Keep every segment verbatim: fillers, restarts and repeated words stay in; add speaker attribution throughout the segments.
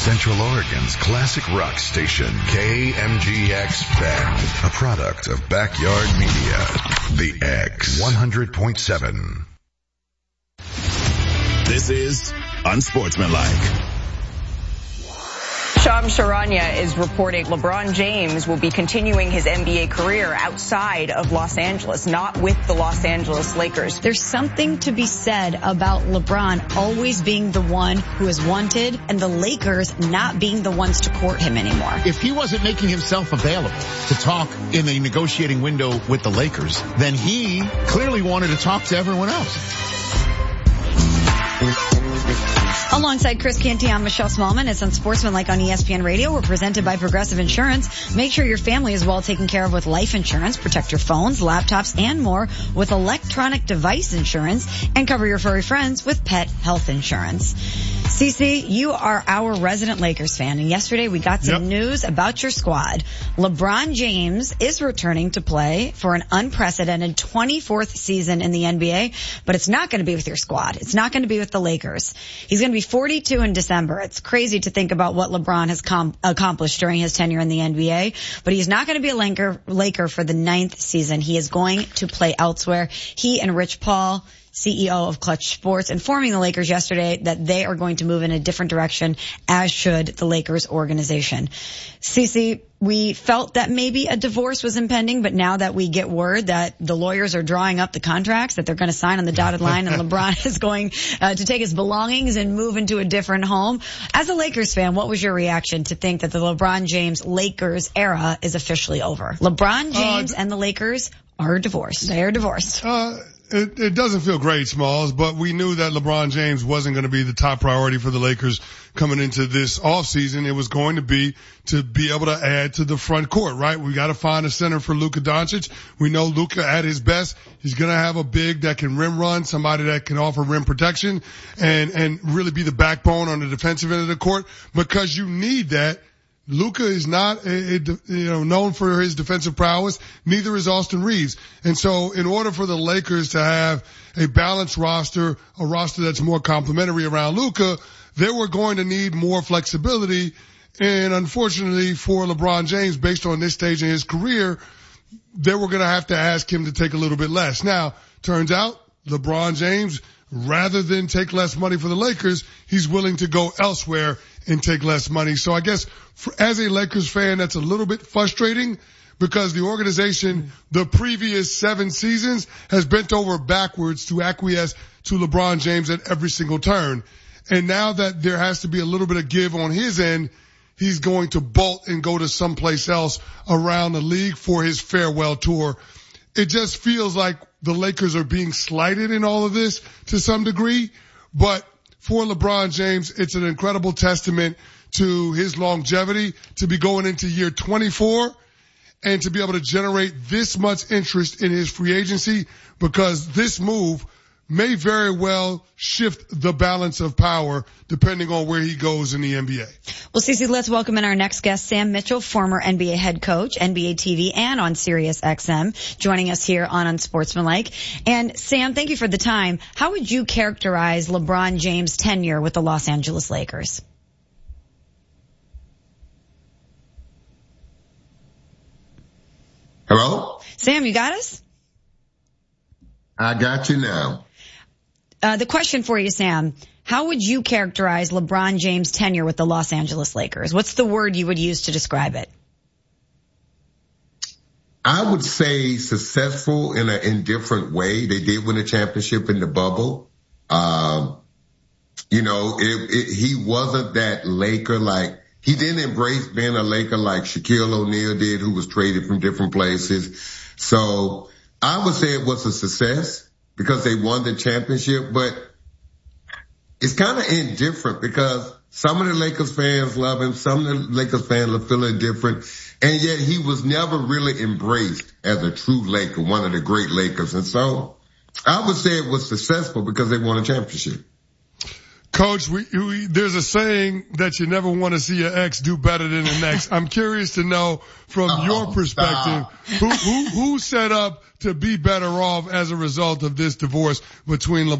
Speaker 1: Central Oregon's classic rock station, K M G X Bend, a product of Backyard Media. The X one hundred point seven.
Speaker 2: This is Unsportsmanlike.
Speaker 3: Shams Charania is reporting LeBron James will be continuing his N B A career outside of Los Angeles, not with the Los Angeles Lakers.
Speaker 4: There's something to be said about LeBron always being the one who is wanted and the Lakers not being the ones to court him anymore.
Speaker 5: If he wasn't making himself available to talk in the negotiating window with the Lakers, then he clearly wanted to talk to everyone else.
Speaker 4: Alongside Chris Canty, I'm Michelle Smallman. It's Unsportsmanlike on E S P N Radio. We're presented by Progressive Insurance. Make sure your family is well taken care of with life insurance. Protect your phones, laptops, and more with electronic device insurance. And cover your furry friends with pet health insurance. Cece, you are our resident Lakers fan, and yesterday we got some yep. news about your squad. LeBron James is returning to play for an unprecedented twenty-fourth season in the N B A, but it's not going to be with your squad. It's not going to be with the Lakers. He's going to be forty-two in December. It's crazy to think about what LeBron has com- accomplished during his tenure in the N B A, but he's not going to be a Laker, Laker for the ninth season. He is going to play elsewhere. He and Rich Paul, C E O of Clutch Sports, informing the Lakers yesterday that they are going to move in a different direction, as should the Lakers organization. Cece, we felt that maybe a divorce was impending, but now that we get word that the lawyers are drawing up the contracts, that they're going to sign on the dotted line, and LeBron is going uh, to take his belongings and move into a different home. As a Lakers fan, what was your reaction to think that the LeBron James Lakers era is officially over? LeBron James uh, and the Lakers are divorced. They are divorced.
Speaker 6: Uh, It, it doesn't feel great, Smalls, but we knew that LeBron James wasn't going to be the top priority for the Lakers coming into this offseason. It was going to be to be able to add to the front court, right? We got to find a center for Luka Doncic. We know Luka at his best, he's going to have a big that can rim run, somebody that can offer rim protection and, and really be the backbone on the defensive end of the court, because you need that. Luka is not, a, a, you know, known for his defensive prowess. Neither is Austin Reeves. And so in order for the Lakers to have a balanced roster, a roster that's more complementary around Luka, they were going to need more flexibility. And unfortunately for LeBron James, based on this stage in his career, they were going to have to ask him to take a little bit less. Now, turns out LeBron James, rather than take less money for the Lakers, he's willing to go elsewhere and take less money. So I guess for, as a Lakers fan, that's a little bit frustrating, because the organization, the previous seven seasons, has bent over backwards to acquiesce to LeBron James at every single turn. And now that there has to be a little bit of give on his end, he's going to bolt and go to someplace else around the league for his farewell tour. It just feels like the Lakers are being slighted in all of this to some degree, but for LeBron James, it's an incredible testament to his longevity to be going into year twenty-four and to be able to generate this much interest in his free agency, because this move may very well shift the balance of power depending on where he goes in the N B A.
Speaker 4: Well, Cece, let's welcome in our next guest, Sam Mitchell, former N B A head coach, N B A T V and on Sirius X M, joining us here on Unsportsmanlike. And Sam, thank you for the time. How would you characterize LeBron James' tenure with the Los Angeles Lakers?
Speaker 7: Hello?
Speaker 4: Sam, you got us?
Speaker 7: I got you now.
Speaker 4: Uh, the question for you, Sam, how would you characterize LeBron James' tenure with the Los Angeles Lakers? What's the word you would use to describe it?
Speaker 7: I would say successful in an indifferent way. They did win a championship in the bubble. Um, you know, it, it, he wasn't that Laker like, he didn't embrace being a Laker like Shaquille O'Neal did, who was traded from different places. So I would say it was a success because they won the championship, but it's kind of indifferent because some of the Lakers fans love him, some of the Lakers fans are feeling different, and yet he was never really embraced as a true Laker, one of the great Lakers. And so I would say it was successful because they won a championship.
Speaker 6: Coach, we, we, there's a saying that you never want to see your ex do better than the next. I'm curious to know from oh, your perspective, who, who, who's set up to be better off as a result of this divorce between LeBron and the Lakers? Is it the team or is it LeBron?
Speaker 7: Uh,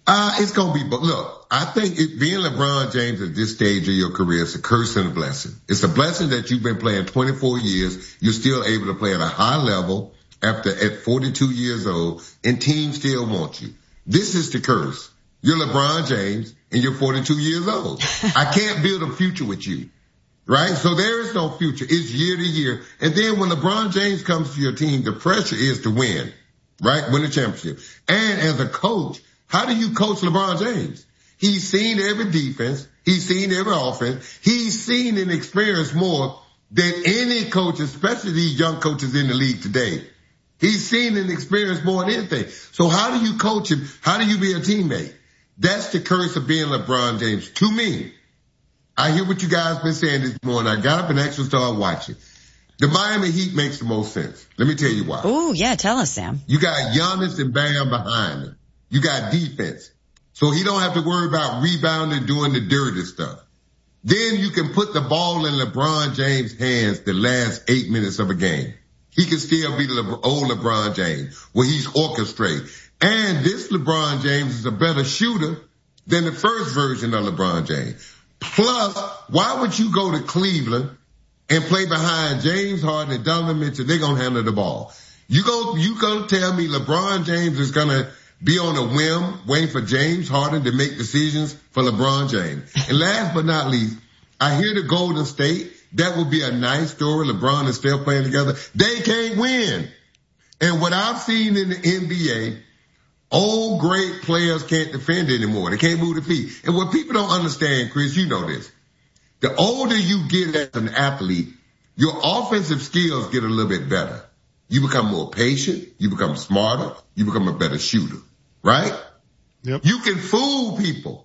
Speaker 7: Uh, it's going to be, but look, I think it, being LeBron James at this stage of your career is a curse and a blessing. It's a blessing that you've been playing twenty-four years. You're still able to play at a high level after at forty-two years old, and teams still want you. This is the curse. You're LeBron James and you're forty-two years old. I can't build a future with you. Right? So there is no future. It's year to year. And then when LeBron James comes to your team, the pressure is to win. Right? Win a championship. And as a coach, how do you coach LeBron James? He's seen every defense. He's seen every offense. He's seen and experienced more than any coach, especially these young coaches in the league today. He's seen and experienced more than anything. So how do you coach him? How do you be a teammate? That's the curse of being LeBron James. To me, I hear what you guys been saying this morning. I got up and actually started watching. The Miami Heat makes the most sense. Let me tell you why.
Speaker 4: Oh, yeah, tell us, Sam.
Speaker 7: You got Giannis and Bam behind him. You got defense. So he don't have to worry about rebounding, doing the dirty stuff. Then you can put the ball in LeBron James' hands the last eight minutes of a game. He can still be the Le- old LeBron James where he's orchestrating. And this LeBron James is a better shooter than the first version of LeBron James. Plus, why would you go to Cleveland and play behind James Harden and Donovan Mitchell? They're going to handle the ball. You go, you going to tell me LeBron James is going to be on a whim waiting for James Harden to make decisions for LeBron James? And last but not least, I hear the Golden State. That would be a nice story. LeBron and Steph playing together. They can't win. And what I've seen in the N B A, old great players can't defend anymore. They can't move the feet. And what people don't understand, Chris, you know this. The older you get as an athlete, your offensive skills get a little bit better. You become more patient. You become smarter. You become a better shooter, right?
Speaker 6: Yep.
Speaker 7: You can fool people.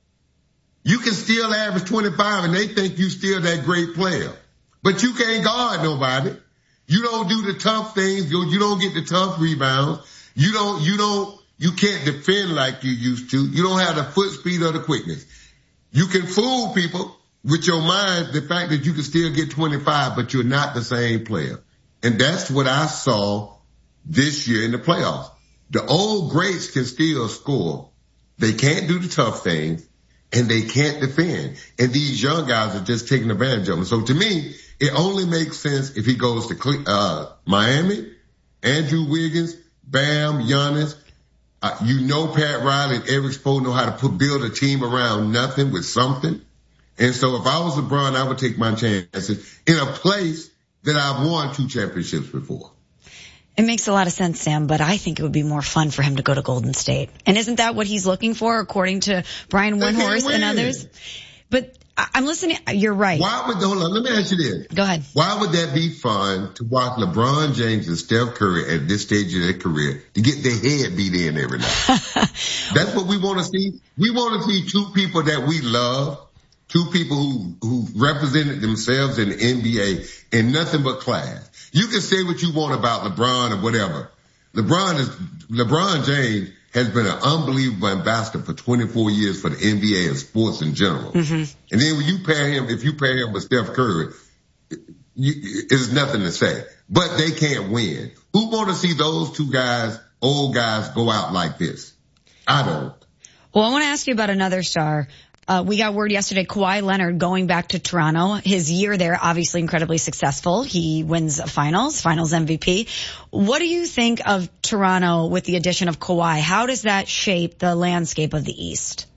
Speaker 7: You can still average twenty-five and they think you still that great player. But you can't guard nobody. You don't do the tough things. You don't get the tough rebounds. You don't, you don't, you can't defend like you used to. You don't have the foot speed or the quickness. You can fool people with your mind, the fact that you can still get twenty-five, but you're not the same player. And that's what I saw this year in the playoffs. The old greats can still score. They can't do the tough things and they can't defend. And these young guys are just taking advantage of them. So to me, it only makes sense if he goes to uh Miami, Andrew Wiggins, Bam, Giannis. Uh, you know Pat Riley and Eric Spoelstra know how to put build a team around nothing with something. And so if I was LeBron, I would take my chances in a place that I've won two championships before.
Speaker 4: It makes a lot of sense, Sam, but I think it would be more fun for him to go to Golden State. And isn't that what he's looking for, according to Brian Windhorst and others? But I'm listening. You're right.
Speaker 7: Why would, hold on, let me ask you this.
Speaker 4: Go ahead.
Speaker 7: Why would that be fun to watch LeBron James and Steph Curry at this stage of their career to get their head beat in every night? That's what we want to see. We want to see two people that we love, two people who, who represented themselves in the N B A in nothing but class. You can say what you want about LeBron or whatever. LeBron is, LeBron James has been an unbelievable ambassador for twenty-four years for the N B A and sports in general. Mm-hmm. And then when you pair him, if you pair him with Steph Curry, you, it's nothing to say. But they can't win. Who want to see those two guys, old guys, go out like this? I don't.
Speaker 4: Well, I want to ask you about another star. Uh, we got word yesterday, Kawhi Leonard going back to Toronto. His year there, obviously incredibly successful. He wins finals, finals M V P. What do you think of Toronto with the addition of Kawhi? How does that shape the landscape of the East?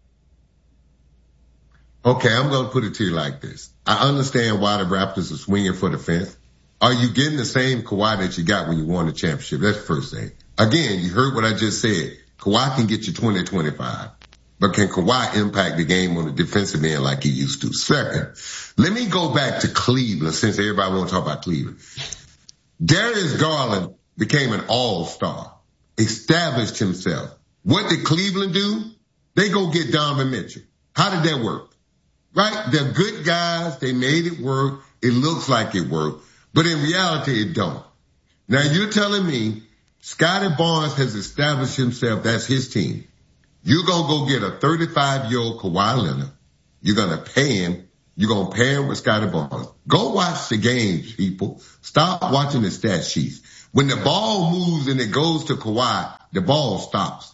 Speaker 7: Okay, I'm going to put it to you like this. I understand why the Raptors are swinging for the fence. Are you getting the same Kawhi that you got when you won the championship? That's the first thing. Again, you heard what I just said. Kawhi can get you twenty, twenty-five. But can Kawhi impact the game on the defensive end like he used to? Second, let me go back to Cleveland since everybody wants to talk about Cleveland. Darius Garland became an all-star, established himself. What did Cleveland do? They go get Donovan Mitchell. How did that work? Right? They're good guys. They made it work. It looks like it worked. But in reality, it don't. Now you're telling me Scottie Barnes has established himself. That's his team. You're going to go get a thirty-five-year-old Kawhi Leonard. You're going to pay him. You're going to pair him with Scottie Barnes. Go watch the games, people. Stop watching the stat sheets. When the ball moves and it goes to Kawhi, the ball stops.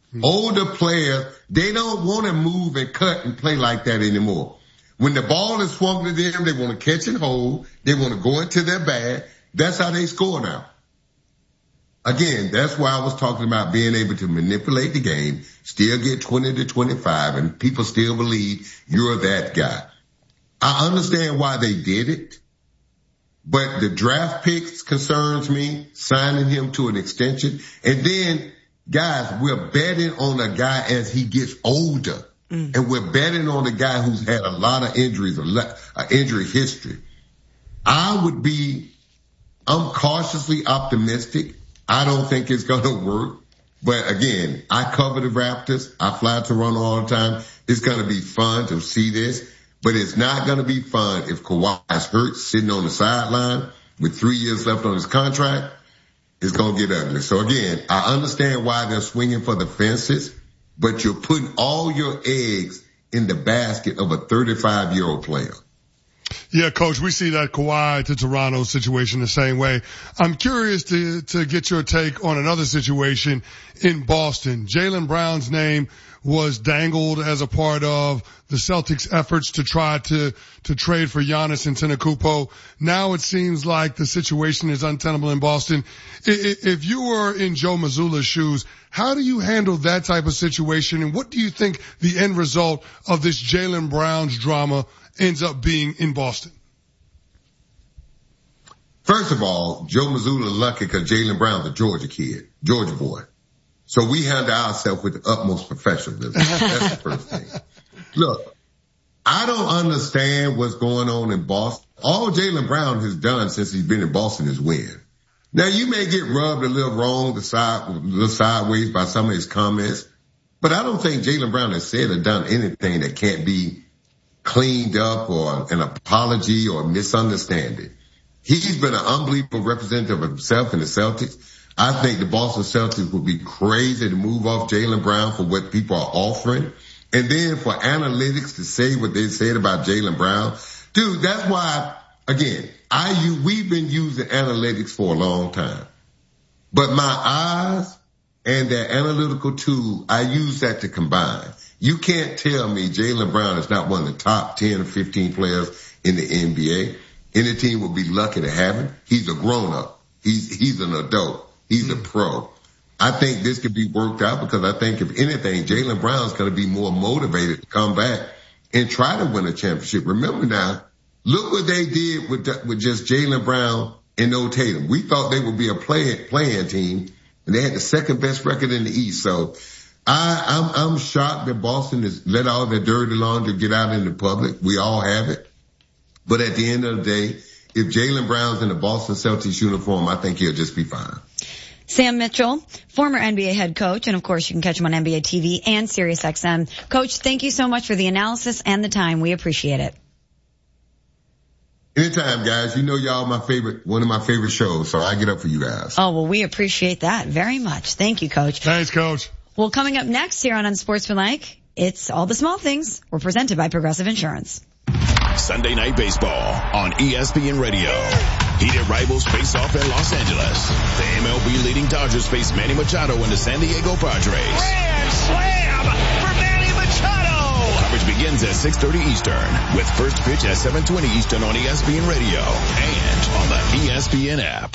Speaker 7: Mm-hmm. Older players, they don't want to move and cut and play like that anymore. When the ball is swung to them, they want to catch and hold. They want to go into their bag. That's how they score now. Again, that's why I was talking about being able to manipulate the game, still get twenty to twenty-five, and people still believe you're that guy. I understand why they did it, but the draft picks concerns me, signing him to an extension. And then, guys, we're betting on a guy as he gets older. Mm. And we're betting on a guy who's had a lot of injuries, a lot, uh, injury history. I would be, I'm cautiously optimistic. I don't think it's going to work. But again, I cover the Raptors. I fly to Toronto all the time. It's going to be fun to see this. But it's not going to be fun if Kawhi is hurt sitting on the sideline with three years left on his contract. It's going to get ugly. So again, I understand why they're swinging for the fences, but you're putting all your eggs in the basket of a thirty-five-year-old player.
Speaker 6: Yeah, Coach, we see that Kawhi to Toronto situation the same way. I'm curious to, to get your take on another situation in Boston. Jaylen Brown's name was dangled as a part of the Celtics' efforts to try to, to trade for Giannis Antetokounmpo. Now it seems like the situation is untenable in Boston. If you were in Joe Mazzulla's shoes, how do you handle that type of situation? And what do you think the end result of this Jaylen Brown's drama ends up being in Boston?
Speaker 7: First of all, Joe Mazzulla lucky because Jaylen Brown's a Georgia kid, Georgia boy. So we handle ourselves with the utmost professionalism. That's the first thing. Look, I don't understand what's going on in Boston. All Jaylen Brown has done since he's been in Boston is win. Now, you may get rubbed a little wrong, the side, a little sideways by some of his comments, but I don't think Jaylen Brown has said or done anything that can't be cleaned up or an apology or misunderstanding. He's been an unbelievable representative of himself in the Celtics. I think the Boston Celtics would be crazy to move off Jaylen Brown for what people are offering. And then for analytics to say what they said about Jaylen Brown. Dude, that's why, again, I, we've been using analytics for a long time. But my eyes and that analytical tool, I use that to combine. You can't tell me Jaylen Brown is not one of the top ten or fifteen players in the N B A. Any team would be lucky to have him. He's a grown-up. He's, he's an adult. He's a pro. I think this could be worked out because I think if anything, Jaylen Brown's going to be more motivated to come back and try to win a championship. Remember now, look what they did with, with just Jaylen Brown and no Tatum. We thought they would be a play, playing team, and they had the second best record in the East. So I, I'm, I'm shocked that Boston has let all their dirty laundry get out in the public. We all have it. But at the end of the day, if Jaylen Brown's in the Boston Celtics uniform, I think he'll just be fine.
Speaker 4: Sam Mitchell, former N B A head coach, and of course you can catch him on N B A T V and SiriusXM. Coach, thank you so much for the analysis and the time. We appreciate it.
Speaker 7: Anytime, guys. You know y'all my favorite, one of my favorite shows, so I get up for you guys.
Speaker 4: Oh, well, we appreciate that very much. Thank you, Coach.
Speaker 6: Thanks, Coach.
Speaker 4: Well, coming up next here on Unsportsmanlike, it's All the Small Things. We're presented by Progressive Insurance.
Speaker 2: Sunday Night Baseball on E S P N Radio. Heated rivals face off in Los Angeles. The M L B leading Dodgers face Manny Machado and the San Diego Padres.
Speaker 8: Grand slam for Manny Machado.
Speaker 2: Coverage begins at six thirty Eastern with first pitch at seven twenty Eastern on E S P N Radio and on the E S P N app.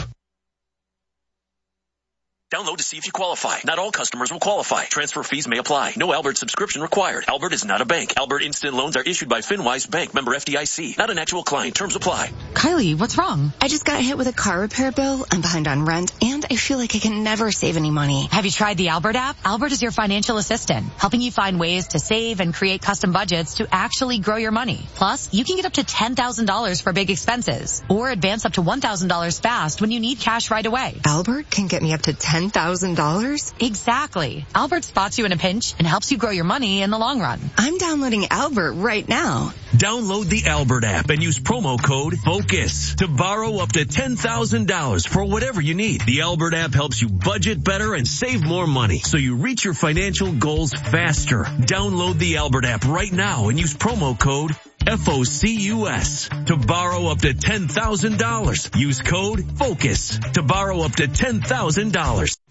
Speaker 9: Download to see if you qualify. Not all customers will qualify. Transfer fees may apply. No Albert subscription required. Albert is not a bank. Albert Instant Loans are issued by FinWise Bank, member F D I C. Not an actual client. Terms apply.
Speaker 10: Kylie, what's wrong? I just got hit with a car repair bill. I'm behind on rent, and I feel like I can never save any money.
Speaker 11: Have you tried the Albert app? Albert is your financial assistant, helping you find ways to save and create custom budgets to actually grow your money. Plus, you can get up to ten thousand dollars for big expenses, or advance up to one thousand dollars fast when you need cash right away.
Speaker 10: Albert can get me up to ten thousand dollars?
Speaker 11: Exactly. Albert spots you in a pinch and helps you grow your money in the long run.
Speaker 10: I'm downloading Albert right now.
Speaker 9: Download the Albert app and use promo code FOCUS to borrow up to ten thousand dollars for whatever you need. The Albert app helps you budget better and save more money so you reach your financial goals faster. Download the Albert app right now and use promo code F O C U S to borrow up to ten thousand dollars. Use code FOCUS to borrow up to ten thousand dollars.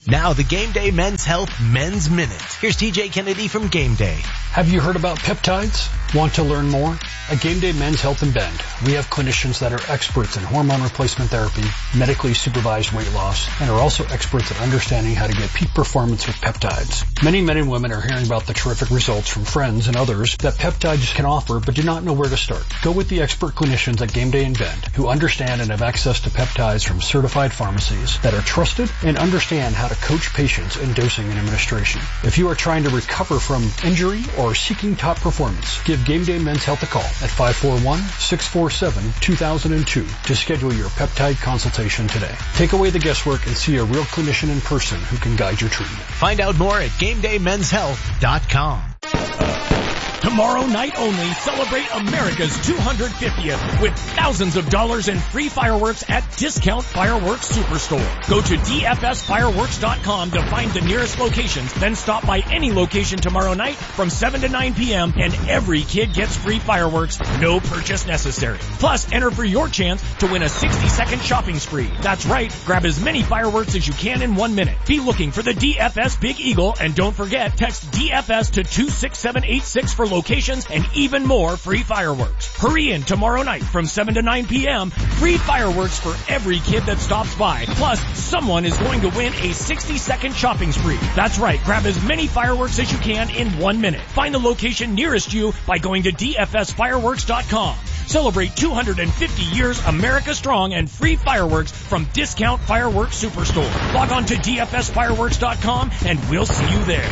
Speaker 12: Now the Game Day Men's Health Men's Minute. Here's T J Kennedy from Game Day.
Speaker 13: Have you heard about peptides? Want to learn more? At Game Day Men's Health in Bend, we have clinicians that are experts in hormone replacement therapy, medically supervised weight loss, and are also experts at understanding how to get peak performance with peptides. Many men and women are hearing about the terrific results from friends and others that peptides can offer but do not know where to start. Go with the expert clinicians at Game Day in Bend who understand and have access to peptides from certified pharmacies that are trusted and understand how to coach patients in dosing and administration. If you are trying to recover from injury or seeking top performance, give Game Day Men's Health a call at five four one, six four seven, two thousand two to schedule your peptide consultation today. Take away the guesswork and see a real clinician in person who can guide your treatment.
Speaker 12: Find out more at game day men's health dot com.
Speaker 14: Tomorrow night only, celebrate America's two hundred fiftieth with thousands of dollars in free fireworks at Discount Fireworks Superstore. Go to D F S fireworks dot com to find the nearest locations, then stop by any location tomorrow night from seven to nine p.m. and every kid gets free fireworks, no purchase necessary. Plus, enter for your chance to win a sixty second shopping spree. That's right, grab as many fireworks as you can in one minute. Be looking for the D F S Big Eagle, and don't forget, text D F S to two six seven eight six for locations and even more free fireworks. Hurry in tomorrow night from seven to nine p.m. Free fireworks for every kid that stops by. Plus, someone is going to win a sixty second shopping spree. That's right, grab as many fireworks as you can in one minute. Find the location nearest you by going to D F S fireworks dot com. Celebrate two hundred fifty years America strong and free fireworks from Discount Fireworks Superstore. Log on to D F S fireworks dot com and we'll see you there.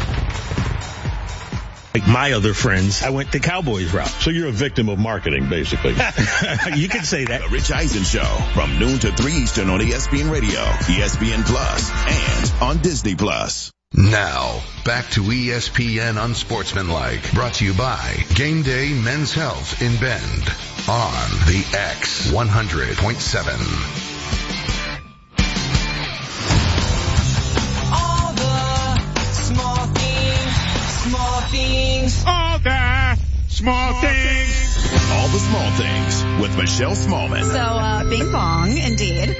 Speaker 15: Like my other friends, I went the Cowboys route.
Speaker 2: So you're a victim of marketing, basically.
Speaker 15: You can say that.
Speaker 2: The Rich Eisen Show from noon to three Eastern on E S P N Radio, E S P N Plus, and on Disney Plus.
Speaker 1: Now, back to E S P N Unsportsmanlike, brought to you by Game Day Men's Health in Bend on the X one hundred point seven.
Speaker 8: All the small things, small things, all the small things.
Speaker 2: All the small things with Michelle Smallman.
Speaker 4: So, uh, bing bong, indeed.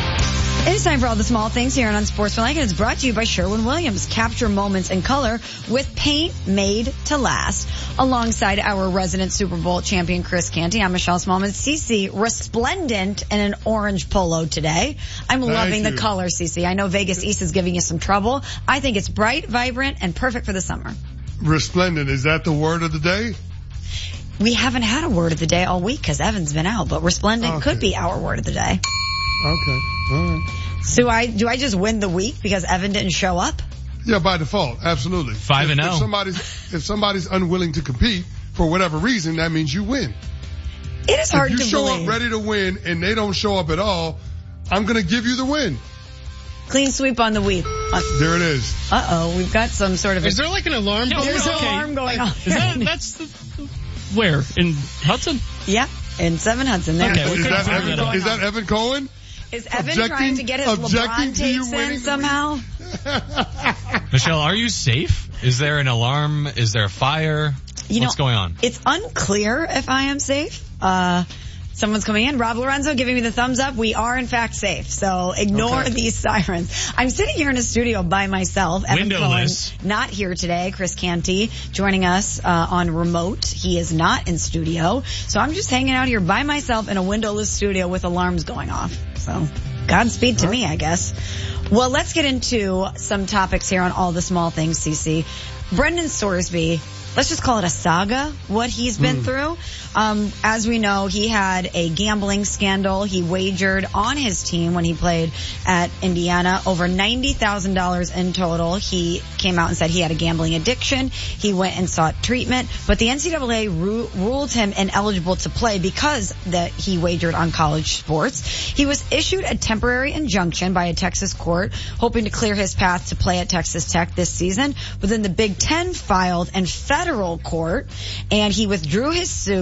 Speaker 4: It is time for all the small things here on Unsportsmanlike, and it's brought to you by Sherwin-Williams. Capture moments in color with paint made to last. Alongside our resident Super Bowl champion, Chris Canty, I'm Michelle Smallman. Cece, resplendent in an orange polo today. I'm
Speaker 6: Thank
Speaker 4: loving
Speaker 6: you.
Speaker 4: the color, Cece. I know Vegas East is giving you some trouble. I think it's bright, vibrant, and perfect for the summer.
Speaker 6: Resplendent, is that the word of the day?
Speaker 4: We haven't had a word of the day all week because Evan's been out, but resplendent
Speaker 6: Okay.
Speaker 4: could be our word of the day.
Speaker 6: Okay, all right.
Speaker 4: So I, do I just win the week because Evan didn't show up?
Speaker 6: Yeah, by default, absolutely.
Speaker 16: Five
Speaker 6: if,
Speaker 16: and
Speaker 6: if
Speaker 16: oh.
Speaker 6: somebody's if somebody's unwilling to compete for whatever reason, that means you win.
Speaker 4: It is hard
Speaker 6: if you
Speaker 4: to
Speaker 6: show
Speaker 4: believe.
Speaker 6: up ready to win and they don't show up at all, I'm gonna give you the win.
Speaker 4: Clean sweep on the week. Uh
Speaker 6: There it is.
Speaker 4: oh, we've got some sort of.
Speaker 16: Is there like an alarm?
Speaker 4: No, there's
Speaker 16: okay.
Speaker 4: an alarm going on.
Speaker 16: Is that, that's the, where? In Hudson?
Speaker 4: Yeah, in Seven Hudson. There.
Speaker 16: Okay,
Speaker 6: Is,
Speaker 16: we
Speaker 6: that
Speaker 16: couldn't figure
Speaker 6: Evan,
Speaker 16: that out.
Speaker 6: is that Evan Cohen?
Speaker 4: Is Evan
Speaker 6: Objecting-
Speaker 4: trying to get his
Speaker 6: objecting
Speaker 4: LeBron
Speaker 6: to you
Speaker 4: takes
Speaker 6: winning
Speaker 4: in
Speaker 6: the
Speaker 4: somehow?
Speaker 16: Michelle, are you safe? Is there an alarm? Is there a fire?
Speaker 4: You
Speaker 16: What's
Speaker 4: know,
Speaker 16: going on?
Speaker 4: It's unclear if I am safe. Uh, someone's coming in. Rob Lorenzo giving me the thumbs up. We are in fact safe. So ignore
Speaker 6: Okay.
Speaker 4: these sirens. I'm sitting here in a studio by myself. Evan
Speaker 16: Windowless.
Speaker 4: Cohen, not here today. Chris Canty joining us uh, on remote. He is not in studio. So I'm just hanging out here by myself in a windowless studio with alarms going off. So Godspeed to me, I guess. Well, let's get into some topics here on all the small things, Cece. Brendan Sorsby, let's just call it a saga, what he's been
Speaker 6: Mm.
Speaker 4: through. Um, as we know, he had a gambling scandal. He wagered on his team when he played at Indiana over ninety thousand dollars in total. He came out and said he had a gambling addiction. He went and sought treatment, but the N C double A ru- ruled him ineligible to play because that he wagered on college sports. He was issued a temporary injunction by a Texas court, hoping to clear his path to play at Texas Tech this season. But then the Big Ten filed in federal court, and he withdrew his suit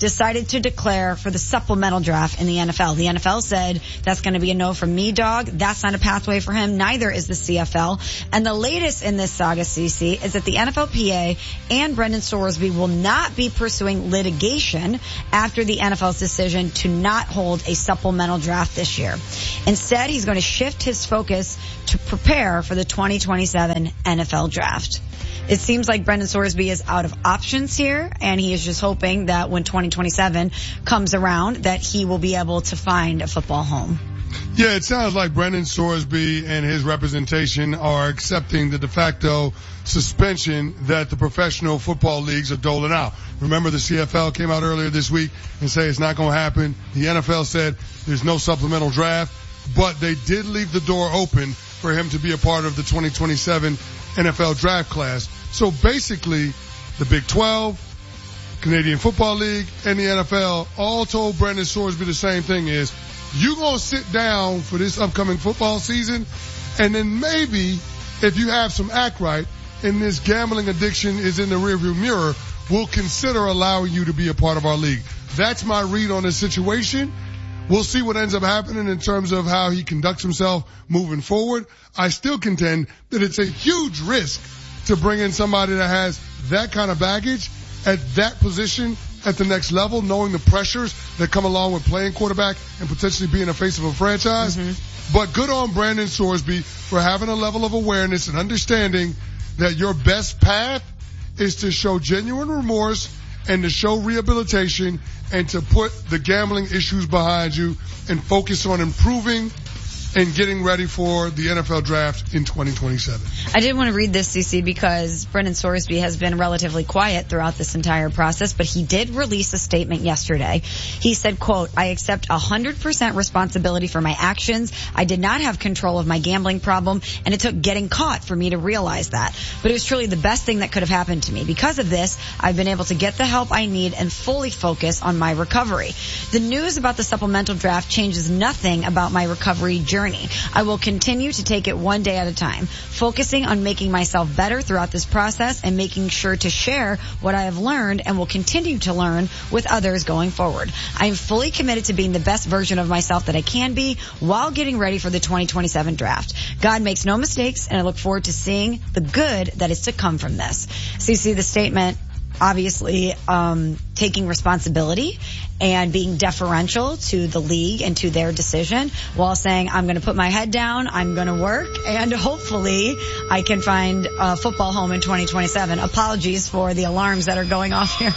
Speaker 4: decided to declare for the supplemental draft in the N F L. The N F L said that's going to be a no from me, dog. That's not a pathway for him. Neither is the C F L. And the latest in this saga, C C, is that the N F L P A and Brendan Sorsby will not be pursuing litigation after the N F L's decision to not hold a supplemental draft this year. Instead, he's going to shift his focus to prepare for the twenty twenty-seven N F L draft. It seems like Brendan Sorsby is out of options here, and he is just hoping that when twenty twenty-seven comes around that he will be able to find a football home.
Speaker 6: Yeah, it sounds like Brendan Sorsby and his representation are accepting the de facto suspension that the professional football leagues are doling out. Remember, the C F L came out earlier this week and said it's not going to happen. The N F L said there's no supplemental draft, but they did leave the door open for him to be a part of the twenty twenty-seven N F L draft class. So basically, the Big twelve, Canadian Football League, and the N F L all told Brendan Sorsby the same thing is, you're going to sit down for this upcoming football season, and then maybe if you have some act right and this gambling addiction is in the rearview mirror, we'll consider allowing you to be a part of our league. That's my read on the situation. We'll see what ends up happening in terms of how he conducts himself moving forward. I still contend that it's a huge risk to bring in somebody that has that kind of baggage at that position at the next level, knowing the pressures that come along with playing quarterback and potentially being a face of a franchise. Mm-hmm. But good on Brandon Sorsby for having a level of awareness and understanding that your best path is to show genuine remorse and to show rehabilitation and to put the gambling issues behind you and focus on improving and getting ready for the N F L draft in twenty twenty-seven.
Speaker 4: I did want to read this, C C, because Brendan Sorsby has been relatively quiet throughout this entire process, but he did release a statement yesterday. He said, quote, I accept one hundred percent responsibility for my actions. I did not have control of my gambling problem, and it took getting caught for me to realize that. But it was truly the best thing that could have happened to me. Because of this, I've been able to get the help I need and fully focus on my recovery. The news about the supplemental draft changes nothing about my recovery journey. I will continue to take it one day at a time, focusing on making myself better throughout this process and making sure to share what I have learned and will continue to learn with others going forward. I am fully committed to being the best version of myself that I can be while getting ready for the twenty twenty-seven draft. God makes no mistakes, and I look forward to seeing the good that is to come from this. So you see the statement, obviously um taking responsibility and being deferential to the league and to their decision while saying, I'm going to put my head down, I'm going to work, and hopefully I can find a football home in twenty twenty-seven. Apologies for the alarms that are going off here.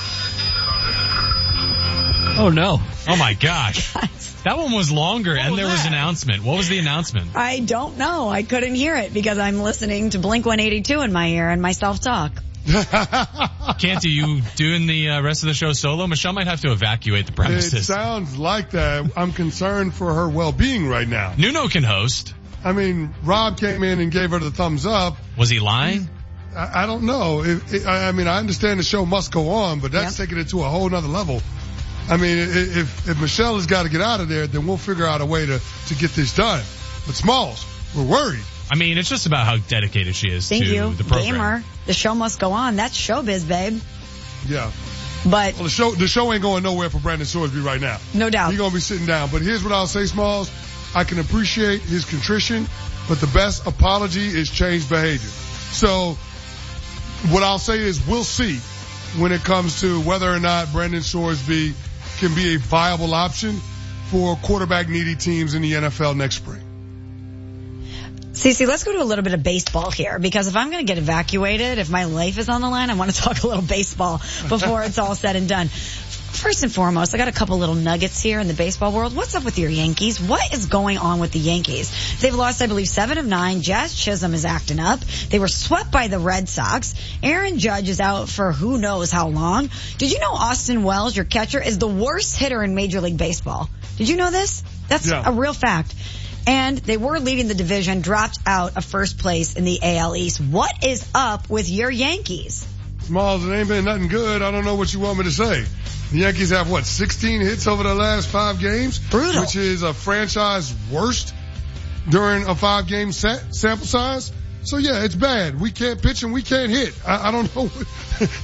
Speaker 16: Oh, no. Oh, my gosh. That one was longer, what and was there that? was an announcement. What was the announcement?
Speaker 4: I don't know. I couldn't hear it because I'm listening to Blink one eighty-two in my ear and my self-talk.
Speaker 16: Can't do you doing the uh, rest of the show solo? Michelle might have to evacuate the premises.
Speaker 6: It sounds like that. I'm concerned for her well-being right now.
Speaker 16: Nuno can host.
Speaker 6: I mean, Rob came in and gave her the thumbs up.
Speaker 16: Was he lying?
Speaker 6: I, I don't know. It, it, I mean, I understand the show must go on, but that's yep. taking it to a whole nother level. I mean, if if Michelle has got to get out of there, then we'll figure out a way to, to get this done. But Smalls, we're worried.
Speaker 16: I mean, it's just about how dedicated she is
Speaker 4: Thank
Speaker 16: to
Speaker 4: you.
Speaker 16: the program.
Speaker 4: Gamer. The show must go on. That's showbiz, babe.
Speaker 6: Yeah.
Speaker 4: But
Speaker 6: well, the show the show ain't going nowhere for Brandon Sorsby right now.
Speaker 4: No doubt.
Speaker 6: He's going to be sitting down. But here's what I'll say, Smalls. I can appreciate his contrition, but the best apology is changed behavior. So what I'll say is we'll see when it comes to whether or not Brandon Sorsby can be a viable option for quarterback needy teams in the N F L next spring.
Speaker 4: Cece, let's go to a little bit of baseball here, because if I'm going to get evacuated, if my life is on the line, I want to talk a little baseball before it's all said and done. First and foremost, I got a couple little nuggets here in the baseball world. What's up with your Yankees? What is going on with the Yankees? They've lost, I believe, seven of nine. Jazz Chisholm is acting up. They were swept by the Red Sox. Aaron Judge is out for who knows how long. Did you know Austin Wells, your catcher, is the worst hitter in Major League Baseball? Did you know this? That's yeah. a real fact. And they were leading the division, dropped out of first place in the A L East. What is up with your Yankees?
Speaker 6: Smalls, it ain't been nothing good. I don't know what you want me to say. The Yankees have, what, sixteen hits over the last five games?
Speaker 4: Brutal.
Speaker 6: Which is a franchise worst during a five-game set, sample size. So, yeah, it's bad. We can't pitch and we can't hit. I, I don't know.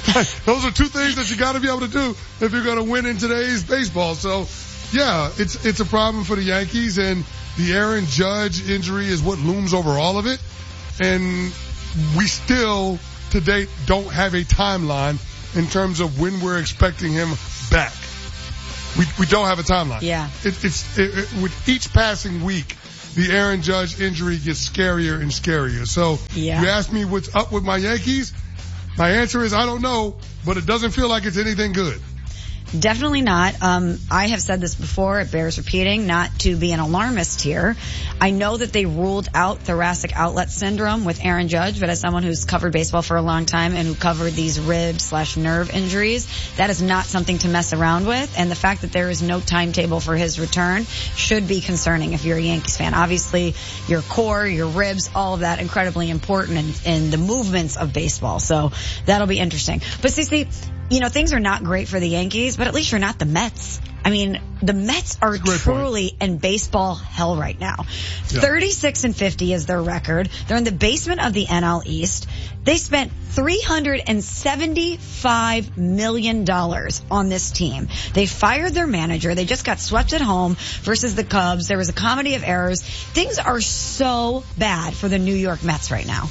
Speaker 6: Those are two things that you got to be able to do if you're going to win in today's baseball. So, yeah, it's it's a problem for the Yankees, and the Aaron Judge injury is what looms over all of it. And we still, to date, don't have a timeline in terms of when we're expecting him back. We we don't have a timeline.
Speaker 4: Yeah.
Speaker 6: It, it's it, it, with each passing week, the Aaron Judge injury gets scarier and scarier. So
Speaker 4: yeah.
Speaker 6: You ask me what's up with my Yankees, my answer is I don't know, but it doesn't feel like it's anything good.
Speaker 4: Definitely not. Um, I have said this before. It bears repeating, not to be an alarmist here. I know that they ruled out thoracic outlet syndrome with Aaron Judge, but as someone who's covered baseball for a long time and who covered these rib slash nerve injuries, that is not something to mess around with. And the fact that there is no timetable for his return should be concerning if you're a Yankees fan. Obviously, your core, your ribs, all of that incredibly important in, in the movements of baseball. So that'll be interesting. But Cece, you know, things are not great for the Yankees, but at least you're not the Mets. I mean, the Mets are truly point. in baseball hell right now. Yeah. thirty-six and fifty is their record. They're in the basement of the N L East. They spent three hundred seventy-five million dollars on this team. They fired their manager. They just got swept at home versus the Cubs. There was a comedy of errors. Things are so bad for the New York Mets right now.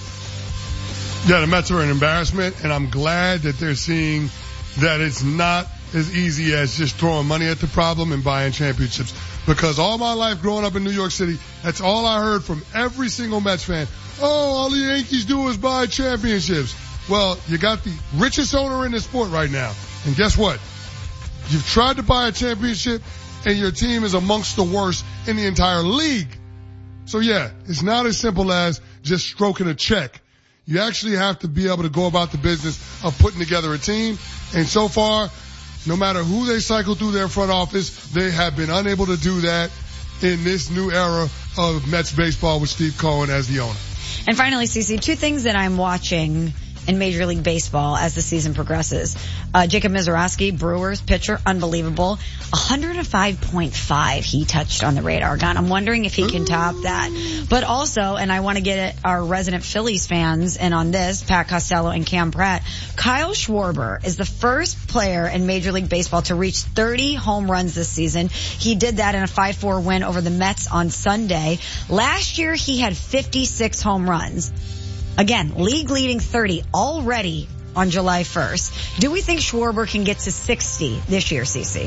Speaker 6: Yeah, the Mets are an embarrassment, and I'm glad that they're seeing that it's not as easy as just throwing money at the problem and buying championships. Because all my life growing up in New York City, that's all I heard from every single Mets fan. Oh, all the Yankees do is buy championships. Well, you got the richest owner in the sport right now. And guess what? You've tried to buy a championship, and your team is amongst the worst in the entire league. So, yeah, it's not as simple as just stroking a check. You actually have to be able to go about the business of putting together a team. And so far, no matter who they cycle through their front office, they have been unable to do that in this new era of Mets baseball with Steve Cohen as the owner.
Speaker 4: And finally, Cece, two things that I'm watching in Major League Baseball as the season progresses. Uh, Jacob Mizorowski, Brewers pitcher, unbelievable. one oh five point five he touched on the radar gun. I'm wondering if he can top that. But also, and I want to get our resident Phillies fans in on this, Pat Costello and Cam Pratt, Kyle Schwarber is the first player in Major League Baseball to reach thirty home runs this season. He did that in a five four win over the Mets on Sunday. Last year, he had fifty-six home runs. Again, league leading thirty already on July first. Do we think Schwarber can get to sixty this year, Cece?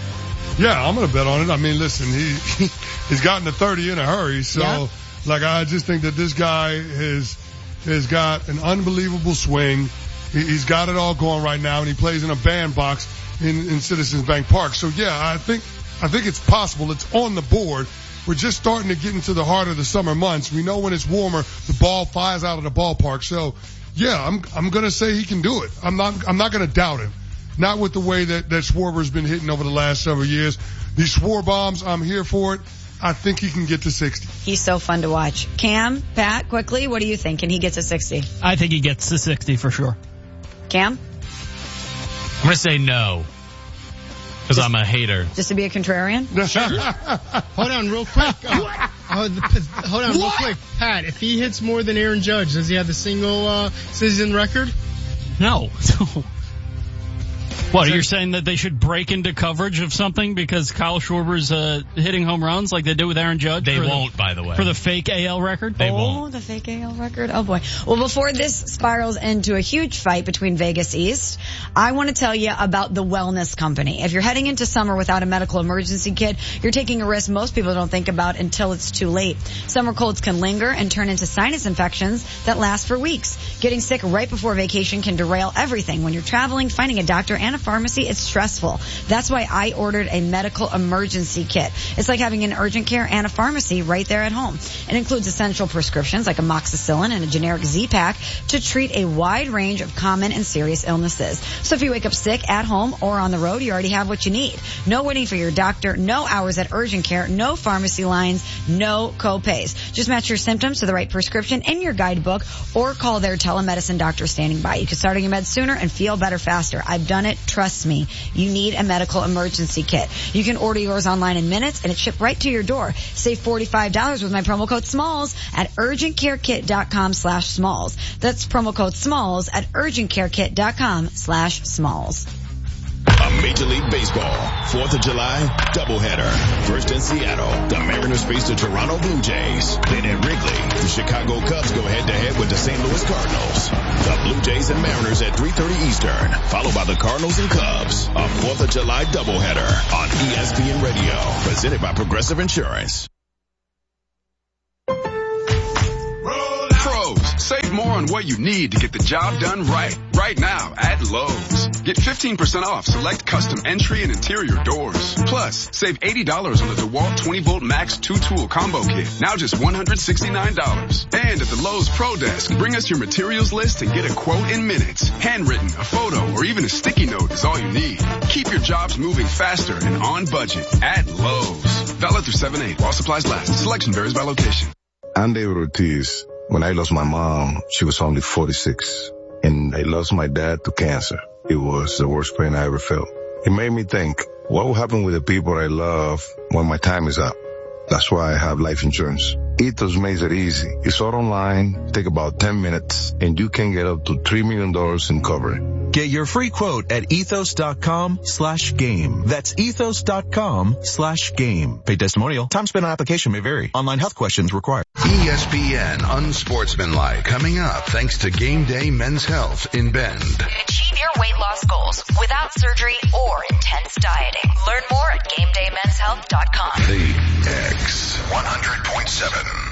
Speaker 6: Yeah, I'm going to bet on it. I mean, listen, he, he he's gotten to thirty in a hurry. So, yep. like, I just think that this guy has, has got an unbelievable swing. He, he's got it all going right now, and he plays in a bandbox in, in Citizens Bank Park. So, yeah, I think, I think it's possible. It's on the board. We're just starting to get into the heart of the summer months. We know when it's warmer, the ball flies out of the ballpark. So, yeah, I'm I'm going to say he can do it. I'm not I'm not going to doubt him. Not with the way that, that Schwarber's been hitting over the last several years. These Schwar bombs, I'm here for it. I think he can get to sixty.
Speaker 4: He's so fun to watch. Cam, Pat, quickly, what do you think? Can he get to sixty?
Speaker 16: I think he gets to sixty for sure.
Speaker 4: Cam?
Speaker 16: I'm going to say no. Because I'm a hater.
Speaker 4: Just to be a contrarian?
Speaker 17: Hold on real quick. Uh, uh, the, hold on what? real quick. Pat, if he hits more than Aaron Judge, does he have the single uh, season record?
Speaker 16: No. What, you're saying that they should break into coverage of something because Kyle Schwarber's uh, hitting home runs like they did with Aaron Judge?
Speaker 15: They won't,
Speaker 16: the,
Speaker 15: by the way.
Speaker 16: For the fake A L record?
Speaker 15: They
Speaker 4: oh,
Speaker 15: won't.
Speaker 4: Oh, the fake A L record? Oh, boy. Well, before this spirals into a huge fight between Vegas East, I want to tell you about the Wellness Company. If you're heading into summer without a medical emergency kit, you're taking a risk most people don't think about until it's too late. Summer colds can linger and turn into sinus infections that last for weeks. Getting sick right before vacation can derail everything. When you're traveling, finding a doctor and a pharmacy, it's stressful. That's why I ordered a medical emergency kit. It's like having an urgent care and a pharmacy right there at home. It includes essential prescriptions like amoxicillin and a generic Z-Pack to treat a wide range of common and serious illnesses. So if you wake up sick at home or on the road, you already have what you need. No waiting for your doctor, no hours at urgent care, no pharmacy lines, no co-pays. Just match your symptoms to the right prescription in your guidebook or call their telemedicine doctor standing by. You can start on your meds sooner and feel better faster. I've done it trust me, you need a medical emergency kit. You can order yours online in minutes and it's shipped right to your door. Save forty-five dollars with my promo code SMALLS at urgentcarekit.com slash smalls. That's promo code SMALLS at urgentcarekit.com slash smalls.
Speaker 2: A Major League Baseball fourth of July doubleheader. First in Seattle, the Mariners face the Toronto Blue Jays. Then at Wrigley, the Chicago Cubs go head-to-head with the Saint Louis Cardinals. The Blue Jays and Mariners at three thirty Eastern, followed by the Cardinals and Cubs. A fourth of July doubleheader on E S P N Radio, presented by Progressive Insurance.
Speaker 18: Save more on what you need to get the job done right. Right now at Lowe's. Get fifteen percent off select custom entry and interior doors. Plus, save eighty dollars on the DeWalt twenty volt Max two tool combo kit. Now just one hundred sixty-nine dollars. And at the Lowe's Pro Desk, bring us your materials list and get a quote in minutes. Handwritten, a photo, or even a sticky note is all you need. Keep your jobs moving faster and on budget at Lowe's. Valid through seven eight while supplies last. Selection varies by location.
Speaker 19: I'm David Ortiz. When I lost my mom, she was only forty-six, and I lost my dad to cancer. It was the worst pain I ever felt. It made me think, what will happen with the people I love when my time is up? That's why I have life insurance. Ethos makes it easy. It's all online, take about ten minutes, and you can get up to three million dollars in coverage.
Speaker 20: Get your free quote at ethos.com slash game. That's ethos.com slash game. Paid testimonial. Time spent on application may vary. Online health questions required.
Speaker 1: E S P N Unsportsmanlike coming up thanks to Game Day Men's Health in Bend.
Speaker 11: Achieve your weight loss goals without surgery or intense dieting. Learn more at game day men's health dot com.
Speaker 1: The X one hundred point seven.